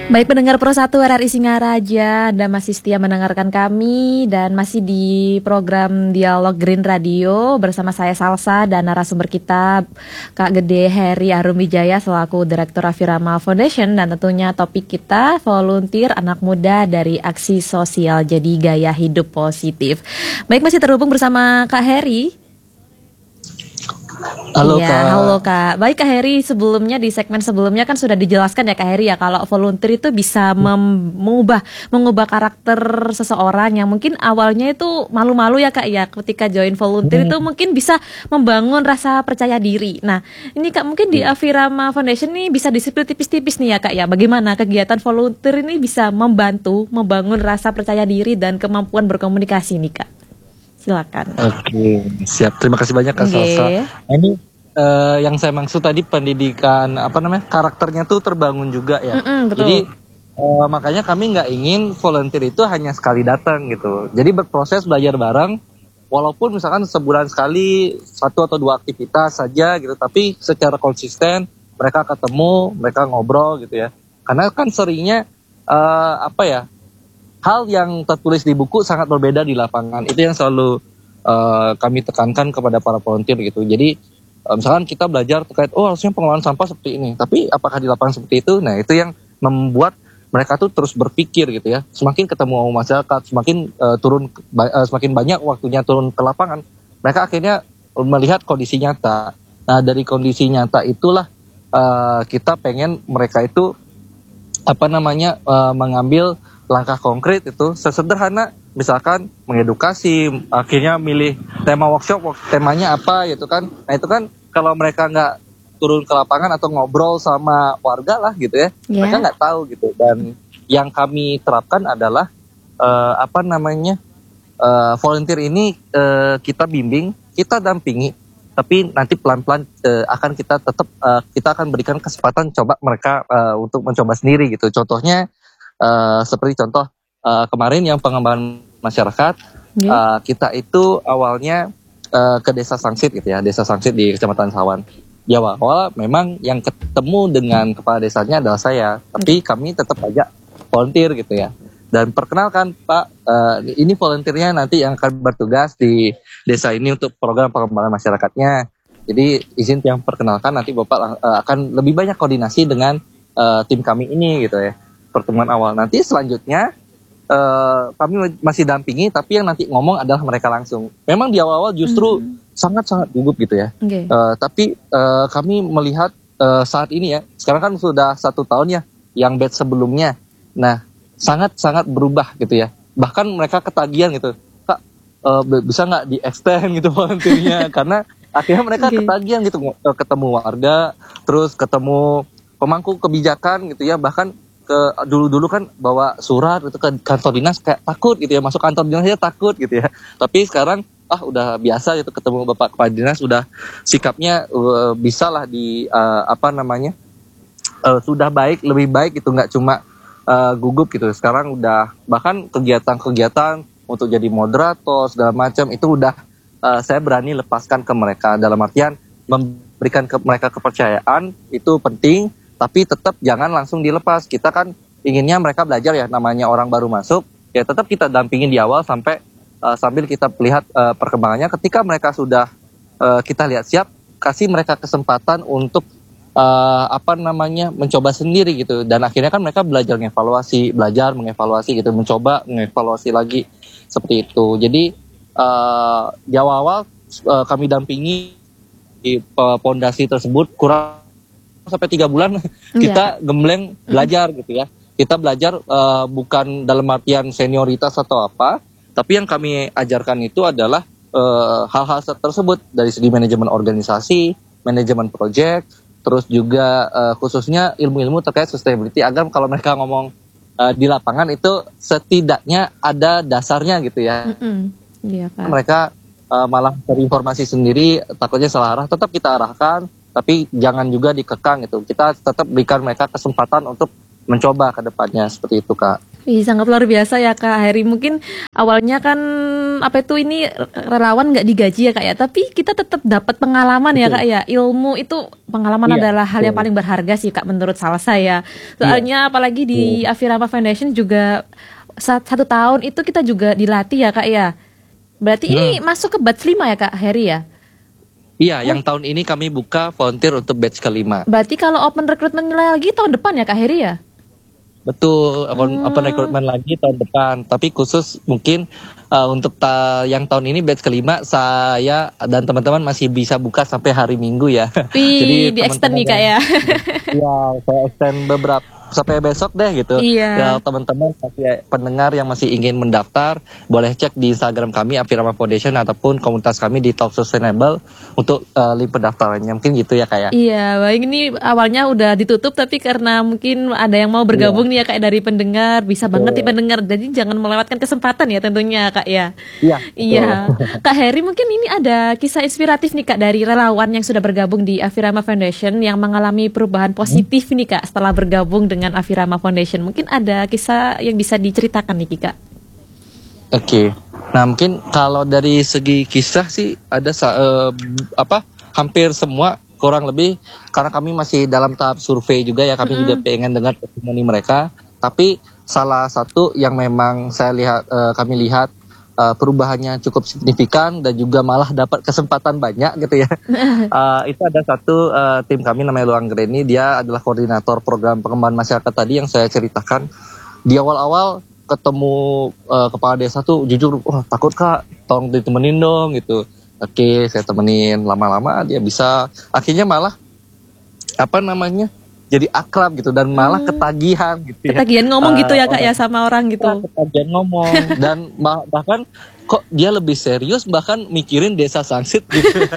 Baik pendengar Pro 1 RRI Singaraja, Anda masih setia mendengarkan kami dan masih di program Dialog Green Radio bersama saya Salsa dan narasumber kita Kak Gede Heri Arumwijaya selaku Direktur Afirama Foundation, dan tentunya topik kita volunteer anak muda dari aksi sosial jadi gaya hidup positif. Baik, masih terhubung bersama Kak Heri. Halo, Iya, Kak. halo Kak. Baik Kak Heri, sebelumnya di segmen sebelumnya kan sudah dijelaskan ya Kak Heri ya, kalau volunteer itu bisa mengubah karakter seseorang yang mungkin awalnya itu malu-malu ya Kak ya, ketika join volunteer itu mungkin bisa membangun rasa percaya diri. Nah, ini Kak mungkin di Afirama Foundation nih bisa disipil tipis-tipis nih ya Kak ya, bagaimana kegiatan volunteer ini bisa membantu membangun rasa percaya diri dan kemampuan berkomunikasi nih Kak. Silakan. Oke, siap. Terima kasih banyak Kak Salsa. Ini yang saya maksud tadi pendidikan karakternya tuh terbangun juga ya. Betul. Jadi makanya kami nggak ingin volunteer itu hanya sekali datang gitu. Jadi berproses belajar bareng, walaupun misalkan sebulan sekali 1 atau 2 aktivitas saja gitu, tapi secara konsisten mereka ketemu, mereka ngobrol gitu ya. Karena kan seringnya hal yang tertulis di buku sangat berbeda di lapangan. Itu yang selalu kami tekankan kepada para volunteer gitu. Jadi misalkan kita belajar terkait harusnya pengelolaan sampah seperti ini, tapi apakah di lapangan seperti itu? Nah, itu yang membuat mereka tuh terus berpikir gitu ya. Semakin ketemu masyarakat, semakin banyak waktunya turun ke lapangan, mereka akhirnya melihat kondisi nyata. Nah, dari kondisi nyata itulah kita pengen mereka itu mengambil langkah konkret itu sesederhana misalkan mengedukasi, akhirnya milih tema workshop, temanya apa gitu kan. Nah itu kan kalau mereka nggak turun ke lapangan atau ngobrol sama warga lah gitu ya, mereka nggak tahu gitu. Dan yang kami terapkan adalah volunteer ini kita bimbing, kita dampingi, tapi nanti pelan-pelan kita akan berikan kesempatan coba mereka untuk mencoba sendiri gitu. Contohnya seperti contoh kemarin yang pengembangan masyarakat, kita itu awalnya ke Desa Sangsit gitu ya, Desa Sangsit di Kecamatan Sawan. Di awal memang yang ketemu dengan kepala desanya adalah saya, tapi kami tetap ajak volunteer gitu ya. Dan perkenalkan Pak, ini volunteernya nanti yang akan bertugas di desa ini untuk program pengembangan masyarakatnya. Jadi izin yang perkenalkan, nanti Bapak akan lebih banyak koordinasi dengan tim kami ini gitu ya. Pertemuan awal, nanti selanjutnya kami masih dampingi, tapi yang nanti ngomong adalah mereka langsung. Memang di awal-awal justru sangat-sangat gugup gitu ya. Tapi kami melihat saat ini ya, sekarang kan sudah 1 tahun ya yang batch sebelumnya. Nah sangat-sangat berubah gitu ya. Bahkan mereka ketagihan gitu, Kak bisa nggak di extend gitu volunteernya, karena akhirnya mereka ketagihan gitu, ketemu warga, terus ketemu pemangku kebijakan gitu ya. Bahkan dulu kan bawa surat itu ke kantor dinas kayak takut gitu ya, masuk kantor dinas aja takut gitu ya. Tapi sekarang udah biasa gitu, ketemu Bapak Kepala Dinas udah sikapnya bisa lah sudah baik, lebih baik gitu, nggak cuma gugup gitu. Sekarang udah bahkan kegiatan-kegiatan untuk jadi moderator segala macam itu udah saya berani lepaskan ke mereka, dalam artian memberikan mereka kepercayaan itu penting. Tapi tetap jangan langsung dilepas. Kita kan inginnya mereka belajar ya, namanya orang baru masuk, ya tetap kita dampingin di awal sambil kita lihat perkembangannya. Ketika mereka sudah kita lihat siap, kasih mereka kesempatan untuk mencoba sendiri gitu. Dan akhirnya kan mereka belajar mengevaluasi gitu, mengevaluasi lagi seperti itu. Jadi di awal kami dampingi di pondasi tersebut kurang sampai 3 bulan kita gembleng belajar gitu ya. Kita belajar bukan dalam artian senioritas atau apa, tapi yang kami ajarkan itu adalah hal-hal tersebut dari segi manajemen organisasi, manajemen project, terus juga khususnya ilmu-ilmu terkait sustainability, agar kalau mereka ngomong di lapangan itu setidaknya ada dasarnya gitu ya. Iya, Pak. Mereka malah berinformasi sendiri, takutnya salah arah, tetap kita arahkan. Tapi jangan juga dikekang gitu. Kita tetap berikan mereka kesempatan untuk mencoba ke depannya, seperti itu Kak. Sangat luar biasa ya Kak Heri. Mungkin awalnya kan walaupun apa itu ini relawan nggak digaji ya kak ya, tapi kita tetap dapat pengalaman ya kak ya. Ilmu itu pengalaman Iya, adalah hal yang betul. paling berharga sih kak menurut salah saya. Iya, Soalnya apalagi di betul. Afirama Foundation juga 1 tahun itu kita juga dilatih ya kak ya. Berarti ini Hmm. masuk ke batch 5 ya kak Heri ya. Iya, yang tahun ini kami buka volunteer untuk batch kelima. Berarti kalau open recruitment lagi tahun depan ya kak Heri ya. Betul, open Hmm. recruitment lagi tahun depan. Tapi khusus mungkin untuk yang tahun ini batch kelima, saya dan teman-teman masih bisa buka sampai hari Minggu ya. Wih, Jadi di extend teman-teman nih kak yang ya. ya saya extend beberapa sampai besok deh gitu. Iya. Ya teman-teman pendengar yang masih ingin mendaftar boleh cek di Instagram kami Afirama Foundation ataupun komunitas kami di Talk Sustainable untuk link pendaftarannya. Mungkin gitu ya kayak. Iya, baik ini awalnya udah ditutup tapi karena mungkin ada yang mau Iya, bergabung nih ya kak dari pendengar, bisa banget nih betul. pendengar. Jadi jangan melewatkan kesempatan ya tentunya kak ya. Iya, betul. Iya, Kak Heri mungkin ini ada kisah inspiratif nih kak dari relawan yang sudah bergabung di Afirama Foundation yang mengalami perubahan positif nih kak setelah bergabung dengan Afirama Foundation. Mungkin ada kisah yang bisa diceritakan nih kak. Oke. Nah, mungkin kalau dari segi kisah sih ada hampir semua kurang lebih karena kami masih dalam tahap survei juga ya, kami juga Mm-mm. pengen dengar testimoni mereka. Tapi salah satu yang memang kami lihat perubahannya cukup signifikan dan juga malah dapat kesempatan banyak gitu ya. Itu ada satu tim kami namanya Luang Greni, dia adalah koordinator program pengembangan masyarakat tadi yang saya ceritakan. Di awal-awal ketemu kepala desa tuh jujur, wah takut kak, tolong ditemenin dong gitu. Oke, saya temenin, lama-lama dia bisa, akhirnya malah apa namanya jadi akrab gitu dan malah Hmm, ketagihan gitu ya. ketagihan ngomong gitu ya kak Orang ya sama orang kita gitu. ketagihan ngomong dan bahkan kok dia lebih serius bahkan mikirin desa Sangsit gitu.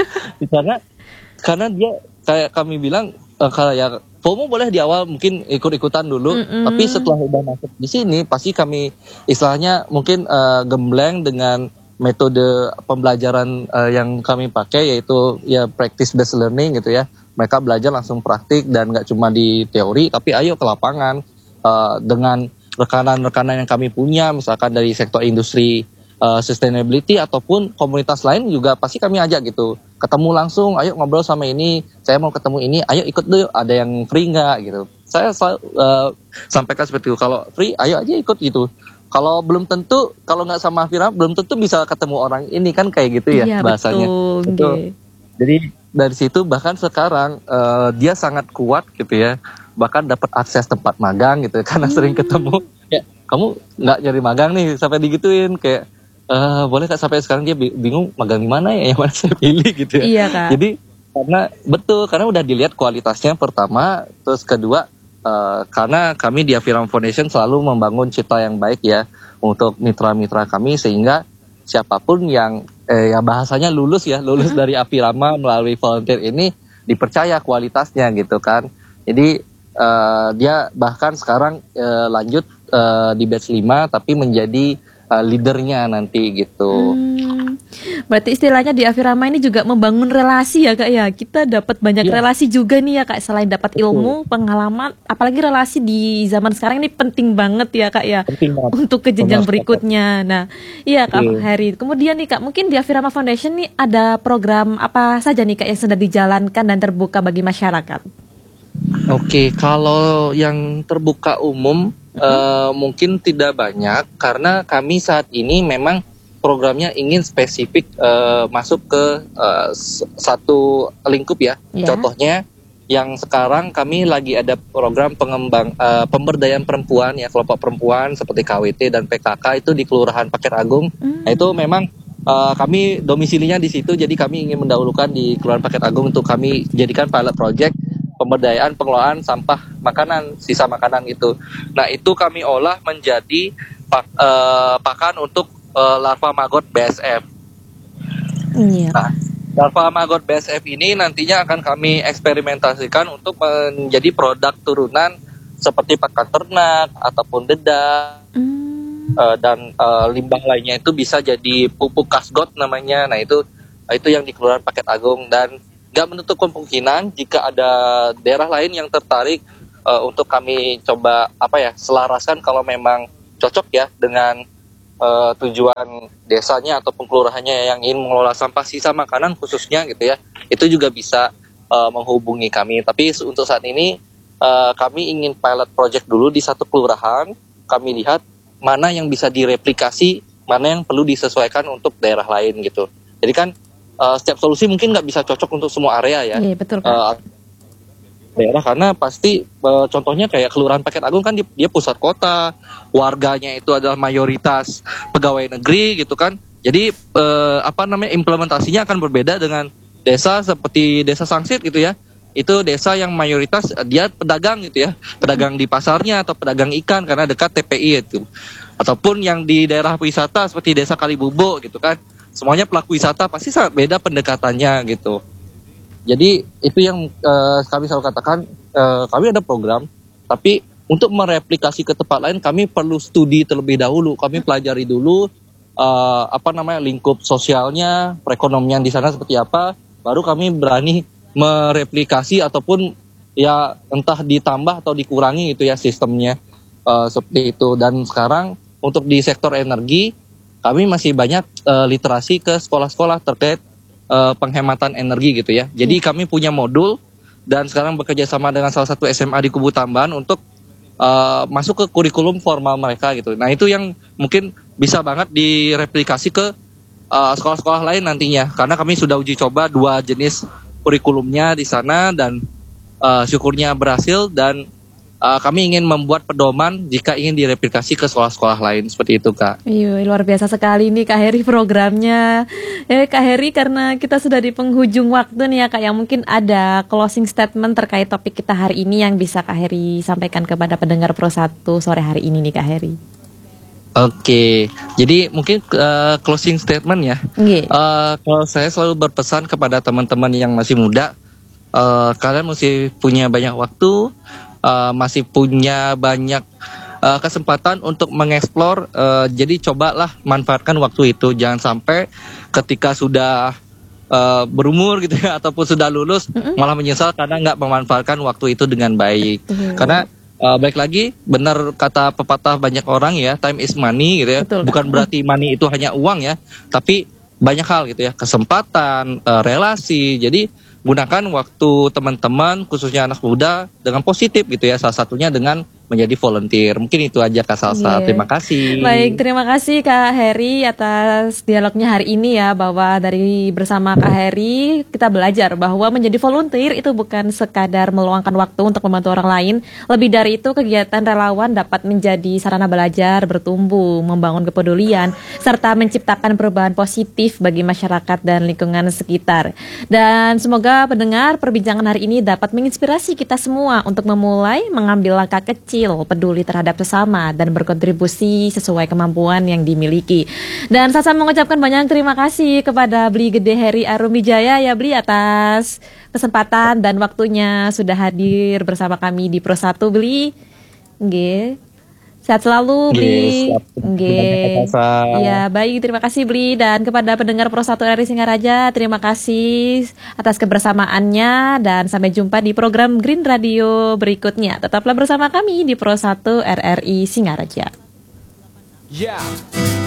Karena dia kayak kami bilang kayak FOMO boleh di awal mungkin ikut-ikutan dulu, tapi Mm-mm. setelah udah masuk di sini pasti kami istilahnya mungkin gembleng dengan metode pembelajaran yang kami pakai yaitu ya practice based learning gitu ya. Mereka belajar langsung praktik dan nggak cuma di teori, tapi ayo ke lapangan dengan rekanan-rekanan yang kami punya, misalkan dari sektor industri sustainability ataupun komunitas lain juga pasti kami ajak gitu. Ketemu langsung, ayo ngobrol sama ini, saya mau ketemu ini, ayo ikut dulu, ada yang free nggak gitu. Saya selalu sampaikan seperti itu, kalau free ayo aja ikut gitu. Kalau belum tentu, kalau nggak sama Fira, belum tentu bisa ketemu orang ini kan kayak gitu ya Iya bahasanya. betul. Betul. Nggih. Jadi dari situ bahkan sekarang dia sangat kuat gitu ya, bahkan dapat akses tempat magang gitu karena sering ketemu. Ya, kamu nggak nyari magang nih sampai digituin kayak boleh kak, sampai sekarang dia bingung magang di mana ya, yang mana saya pilih gitu ya. Iya kak. Jadi karena udah dilihat kualitasnya pertama, terus kedua karena kami di Afirama Foundation selalu membangun citra yang baik ya untuk mitra-mitra kami sehingga siapapun yang ya bahasanya lulus dari Afirama melalui volunteer ini dipercaya kualitasnya gitu kan. Jadi dia bahkan sekarang lanjut di batch 5 tapi menjadi leadernya nanti gitu. Berarti istilahnya di Afirama ini juga membangun relasi ya kak ya. Kita dapat banyak Iya, relasi juga nih ya kak. Selain dapat betul. ilmu, pengalaman, apalagi relasi di zaman sekarang ini penting banget ya kak ya. Penting banget. Untuk ke Benar jenjang sepakat. berikutnya. Nah, iya kak Oke. Heri. Kemudian nih kak, mungkin di Afirama Foundation nih ada program apa saja nih kak yang sudah dijalankan dan terbuka bagi masyarakat? Oke, kalau yang terbuka umum mungkin tidak banyak karena kami saat ini memang programnya ingin spesifik masuk ke satu lingkup ya. Ya. Contohnya yang sekarang kami lagi ada program pemberdayaan perempuan ya, kelompok perempuan seperti KWT dan PKK itu di Kelurahan Paket Agung. Nah, itu memang kami domisilinya di situ, jadi kami ingin mendahulukan di Kelurahan Paket Agung untuk kami jadikan pilot project pemberdayaan pengelolaan sampah makanan, sisa makanan itu. Nah, itu kami olah menjadi pakan untuk larva maggot BSF. Iya. Nah, larva maggot BSF ini nantinya akan kami eksperimentasikan untuk menjadi produk turunan seperti pakan ternak ataupun dedak dan limbah lainnya itu bisa jadi pupuk kasgot namanya. Nah, itu yang di Kelurahan Paket Agung dan nggak menutup kemungkinan jika ada daerah lain yang tertarik untuk kami coba selaraskan kalau memang cocok ya dengan tujuan desanya ataupun kelurahannya yang ingin mengelola sampah sisa makanan khususnya gitu ya, itu juga bisa menghubungi kami. Tapi untuk saat ini kami ingin pilot project dulu di satu kelurahan, kami lihat mana yang bisa direplikasi, mana yang perlu disesuaikan untuk daerah lain gitu. Jadi kan setiap solusi mungkin nggak bisa cocok untuk semua area ya. Iya, betul Kak. Daerah karena pasti contohnya kayak Kelurahan Paket Agung kan dia pusat kota, warganya itu adalah mayoritas pegawai negeri gitu kan. Jadi implementasinya akan berbeda dengan desa seperti Desa Sangsit gitu ya. Itu desa yang mayoritas dia pedagang gitu ya, pedagang di pasarnya atau pedagang ikan karena dekat TPI itu. Ataupun yang di daerah wisata seperti Desa Kalibubo gitu kan. Semuanya pelaku wisata pasti sangat beda pendekatannya gitu. Jadi itu yang kami selalu katakan, kami ada program, tapi untuk mereplikasi ke tempat lain kami perlu studi terlebih dahulu. Kami pelajari dulu lingkup sosialnya, perekonomian di sana seperti apa, baru kami berani mereplikasi ataupun ya entah ditambah atau dikurangi gitu ya sistemnya seperti itu. Dan sekarang untuk di sektor energi kami masih banyak literasi ke sekolah-sekolah terkait penghematan energi gitu ya. Jadi kami punya modul dan sekarang bekerja sama dengan salah satu SMA di Kubu Tambahan untuk masuk ke kurikulum formal mereka gitu. Nah itu yang mungkin bisa banget direplikasi ke sekolah-sekolah lain nantinya. Karena kami sudah uji coba 2 jenis kurikulumnya di sana dan syukurnya berhasil dan kami ingin membuat pedoman jika ingin direplikasi ke sekolah-sekolah lain seperti itu Kak. Iya, luar biasa sekali nih Kak Heri programnya. Kak Heri, karena kita sudah di penghujung waktu nih ya Kak, yang mungkin ada closing statement terkait topik kita hari ini yang bisa Kak Heri sampaikan kepada pendengar Pro 1 sore hari ini nih Kak Heri. Oke, jadi mungkin closing statement ya. Kalau saya selalu berpesan kepada teman-teman yang masih muda, kalian mesti punya banyak waktu, masih punya banyak kesempatan untuk mengeksplor. Jadi cobalah manfaatkan waktu itu, jangan sampai ketika sudah berumur gitu ya ataupun sudah lulus malah menyesal karena nggak memanfaatkan waktu itu dengan baik. Karena baik lagi benar kata pepatah banyak orang ya, time is money gitu ya. Betul. Bukan berarti money itu hanya uang ya, tapi banyak hal gitu ya, kesempatan, relasi. Jadi gunakan waktu teman-teman khususnya anak muda dengan positif gitu ya, salah satunya dengan menjadi volunteer. Mungkin itu aja Kak Salsa. Terima kasih. Baik, terima kasih Kak Heri atas dialognya hari ini ya, bahwa dari bersama Kak Heri kita belajar bahwa menjadi volunteer itu bukan sekadar meluangkan waktu untuk membantu orang lain. Lebih dari itu, kegiatan relawan dapat menjadi sarana belajar, bertumbuh, membangun kepedulian, serta menciptakan perubahan positif bagi masyarakat dan lingkungan sekitar. Dan semoga pendengar perbincangan hari ini dapat menginspirasi kita semua untuk memulai mengambil langkah kecil, peduli terhadap sesama, dan berkontribusi sesuai kemampuan yang dimiliki. Dan saya mengucapkan banyak terima kasih kepada Bli Gede Heri Arumijaya ya Bli, atas kesempatan dan waktunya sudah hadir bersama kami di Pro 1 Bli. Nggih. Sehat selalu Bli. Nggih. Ya, baik, terima kasih Bli. Dan kepada pendengar Pro 1 RRI Singaraja, terima kasih atas kebersamaannya dan sampai jumpa di program Green Radio berikutnya. Tetaplah bersama kami di Pro 1 RRI Singaraja. Yeah.